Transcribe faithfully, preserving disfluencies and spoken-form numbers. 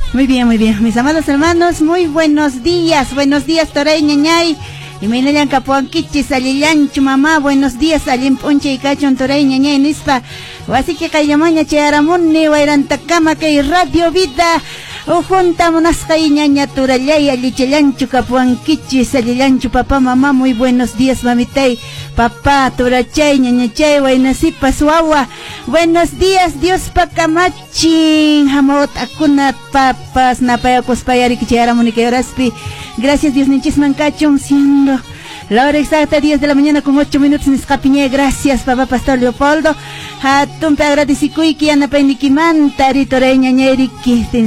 Muy bien, muy bien. Mis amados hermanos, muy buenos días. Buenos días, Toray Ñañay. Y me nayan capuanquichi, salillanchu, mamá. Buenos días, salim ponche y cachon, Toray Ñañay, nispa. Así que callamaña, chearamuni, guairantacama, que radio vida. O junta monascay ñaña turallay, alichelanchu, capuanquichi, salillanchu, papá, mamá. Muy buenos días, mamitay. Papá, turachay, ñañachay, guaynasipa, suawa. Buenos días, Dios pacamachin. Hamot, akuna, papas, napayakos, payari, kicharamuni, que oraspi. Gracias, Dios, ninchisman cachum, siendo la hora exacta, diez de la mañana con ocho minutos en Escapiñé. Gracias, papá Pastor Leopoldo. Hatumpe agradecikuiki, anapainikiman, taritoreña, ñeriki.